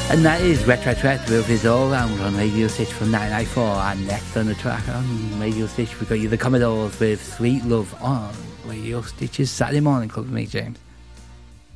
And that is Retro Threat with his All Round on Radio Stitch from 1994. And next on the track on Radio Stitch, we've got you the Commodores with Sweet Love on Radio Stitch's Saturday Morning Club with me, James.